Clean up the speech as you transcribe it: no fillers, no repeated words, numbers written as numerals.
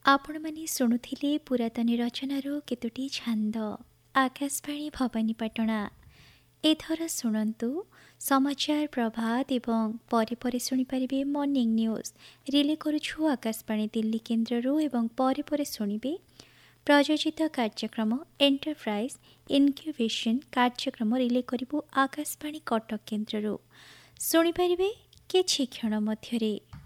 ଆପଣମାନେ ଶୁଣୁଥିଲେ ପୁରାତନ ରଚନାର କେତୋଟି ଛାନ୍ଦ। ଆକାଶବାଣୀ ଭବାନୀପାଟଣା। ଏଥର ଶୁଣନ୍ତୁ ସମାଚାର ପ୍ରଭାତ ଏବଂ ପରେ ପରେ ଶୁଣିପାରିବେ ମର୍ଣ୍ଣିଂ ନ୍ୟୁଜ୍। ରିଲେ କରୁଛୁ ଆକାଶବାଣୀ ଦିଲ୍ଲୀ କେନ୍ଦ୍ରରୁ ଏବଂ ପରେ ଶୁଣିବେ ପ୍ରଯୋଜିତ କାର୍ଯ୍ୟକ୍ରମ ଏଣ୍ଟରପ୍ରାଇଜ୍ ଇନକ୍ୟୁବେସନ୍ କାର୍ଯ୍ୟକ୍ରମ ରିଲେ କରିବୁ ଆକାଶବାଣୀ କଟକ କେନ୍ଦ୍ରରୁ। ଶୁଣିପାରିବେ କିଛି କ୍ଷଣ ମଧ୍ୟରେ।